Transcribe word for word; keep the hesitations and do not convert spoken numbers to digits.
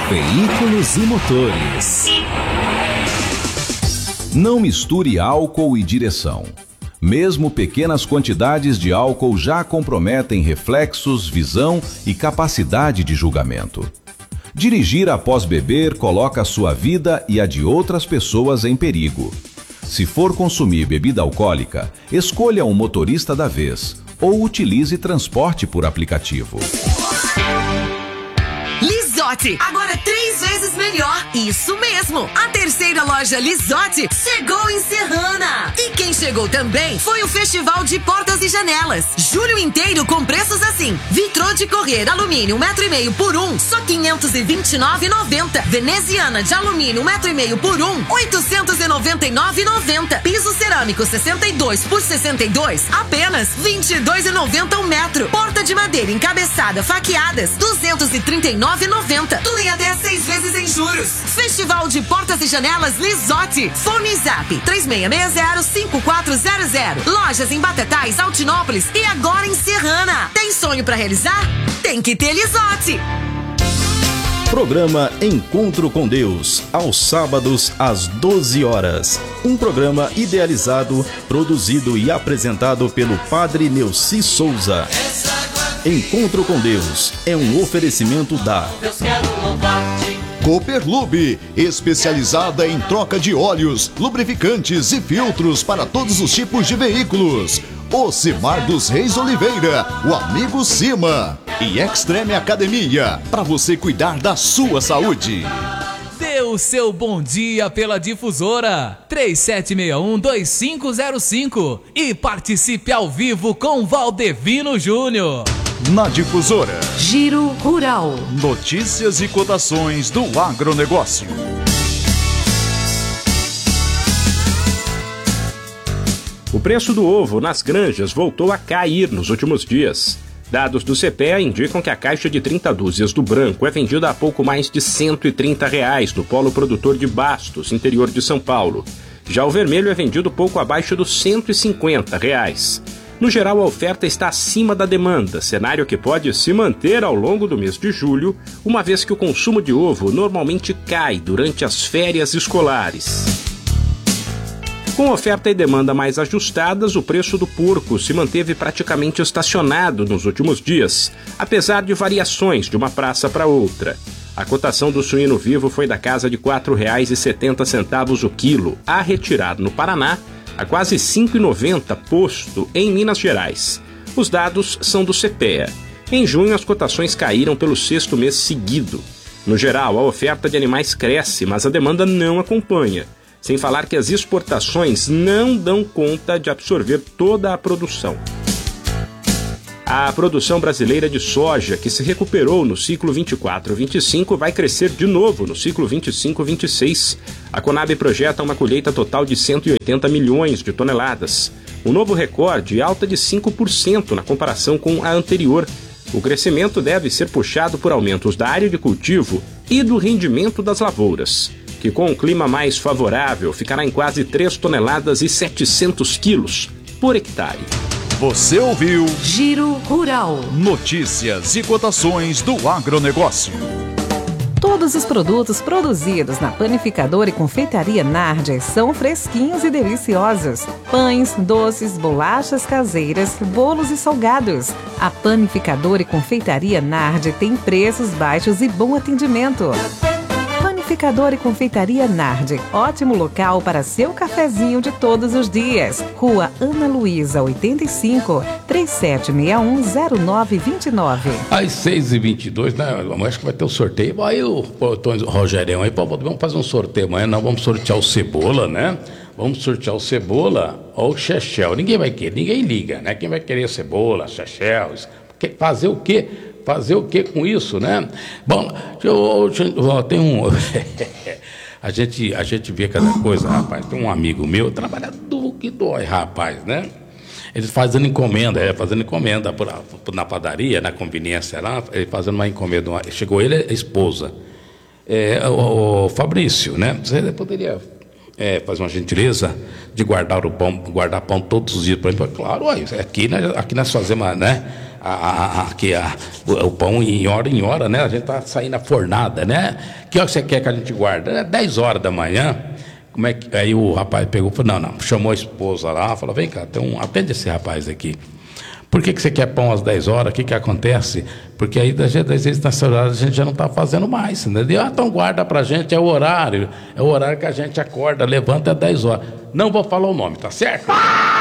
Veículos e motores. Não misture álcool e direção. Mesmo pequenas quantidades de álcool já comprometem reflexos, visão e capacidade de julgamento. Dirigir após beber coloca sua vida e a de outras pessoas em perigo. Se for consumir bebida alcoólica, escolha um motorista da vez ou utilize transporte por aplicativo. Lisotti, agora três vezes melhor. Isso mesmo. A terceira loja Lisotti chegou em Serrana. E quem chegou também foi o Festival de Portas e Janelas. Julho inteiro com preços assim. Vitrô de correr alumínio um metro e meio por um, só quinhentos e vinte e nove reais e noventa centavos. Veneziana de alumínio um metro e meio por um, oitocentos e noventa e nove reais e noventa centavos. Piso cerâmico sessenta e dois por sessenta e dois, apenas vinte e dois reais e noventa centavos um metro. Porta de madeira encabeçada faqueadas, duzentos e trinta e nove reais e noventa centavos. Tudo em até seis vezes em juros. Festival de Portas e Janelas Lisotti. Fone Zap três seis seis zero cinco quatro zero zero. Lojas em Batatais, Altinópolis e agora em Serrana. Tem sonho pra realizar? Tem que ter Lisotti. Programa Encontro com Deus, aos sábados às doze horas. Um programa idealizado, produzido e apresentado pelo Padre Neuci Souza. Encontro com Deus é um oferecimento da Cooperlube, especializada em troca de óleos, lubrificantes e filtros para todos os tipos de veículos. Ocimar dos Reis Oliveira, o amigo Cima. E Extreme Academia, para você cuidar da sua saúde. Dê o seu bom dia pela difusora três sete seis um, dois cinco zero cinco e participe ao vivo com Valdevino Júnior. Na difusora, Giro Rural, notícias e cotações do agronegócio. O preço do ovo nas granjas voltou a cair nos últimos dias. Dados do C P E A indicam que a caixa de trinta dúzias do branco é vendida a pouco mais de cento e trinta reais no polo produtor de Bastos, interior de São Paulo. Já o vermelho é vendido pouco abaixo dos cento e cinquenta reais. No geral, a oferta está acima da demanda, cenário que pode se manter ao longo do mês de julho, uma vez que o consumo de ovo normalmente cai durante as férias escolares. Com oferta e demanda mais ajustadas, o preço do porco se manteve praticamente estacionado nos últimos dias, apesar de variações de uma praça para outra. A cotação do suíno vivo foi da casa de quatro reais e setenta centavos o quilo, a retirar no Paraná, a quase cinco reais e noventa centavos posto em Minas Gerais. Os dados são do C P E A. Em junho, as cotações caíram pelo sexto mês seguido. No geral, a oferta de animais cresce, mas a demanda não acompanha. Sem falar que as exportações não dão conta de absorver toda a produção. A produção brasileira de soja, que se recuperou no ciclo vinte e quatro vinte e cinco, vai crescer de novo no ciclo vinte e cinco vinte e seis. A Conab projeta uma colheita total de cento e oitenta milhões de toneladas. Um novo recorde, alta de cinco por cento na comparação com a anterior. O crescimento deve ser puxado por aumentos da área de cultivo e do rendimento das lavouras, que com um clima mais favorável ficará em quase três toneladas e setecentos quilos por hectare. Você ouviu Giro Rural, notícias e cotações do agronegócio. Todos os produtos produzidos na Panificadora e Confeitaria Nardi são fresquinhos e deliciosos. Pães, doces, bolachas caseiras, bolos e salgados. A Panificadora e Confeitaria Nardi tem preços baixos e bom atendimento. Panificadora e Confeitaria Nardi, ótimo local para seu cafezinho de todos os dias. Rua Ana Luísa, oitenta e cinco, três sete seis um, zero nove dois nove. Às seis e vinte e dois, né? Acho que vai ter o sorteio. Aí o, o Rogério aí, vamos fazer um sorteio amanhã, não, vamos sortear o Cebola, né? Vamos sortear o Cebola ou o Chechel. Ninguém vai querer, ninguém liga, né? Quem vai querer Cebola, Chechel, fazer o quê? Fazer o que com isso, né? Bom, eu, eu, eu tem um... a, gente, a gente vê cada coisa, rapaz. Tem um amigo meu, trabalha do que dói, rapaz, né? Ele fazendo encomenda, é, fazendo encomenda por, por, na padaria, na conveniência lá, ele fazendo uma encomenda. Uma, chegou ele, a esposa. É, o, o Fabrício, né? Você poderia é, fazer uma gentileza de guardar o pão, guardar pão todos os dias para mim? Claro, aqui, aqui nós fazemos, né? a, a, a, que a, o, o pão em hora em hora, né? A gente tá saindo na fornada, né? Que hora você quer que a gente guarde? É dez horas da manhã. Como é que... Aí o rapaz pegou e falou, não, não, chamou a esposa lá, falou, vem cá, tem um... atende esse rapaz aqui. Por que, que você quer pão às dez horas? O que, que acontece? Porque aí, às vezes, nessa hora, a gente já não está fazendo mais, entendeu? Ah, então guarda pra gente, é o horário, é o horário que a gente acorda, levanta às dez horas. Não vou falar o nome, tá certo?